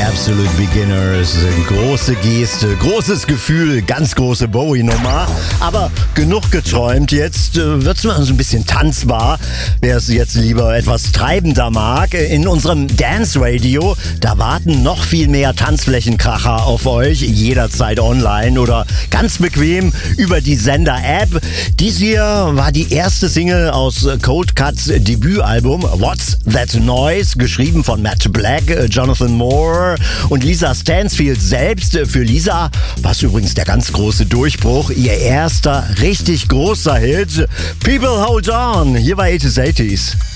Absolute Beginners, große Geste, großes Gefühl, ganz große Bowie-Nummer. Aber genug geträumt, jetzt wird's mal so ein bisschen tanzbar. Wer es jetzt lieber etwas treibender mag, in unserem Dance Radio, da warten noch viel mehr Tanzflächenkracher auf euch, jederzeit online oder ganz bequem über die Sender-App. Dies hier war die erste Single aus Cold Cuts Debütalbum What's That Noise, geschrieben von Matt Black, Jonathan Moore und Lisa Stansfield selbst. Für Lisa war es übrigens der ganz große Durchbruch, ihr erster richtig großer Hit. People Hold On, hier bei 80s.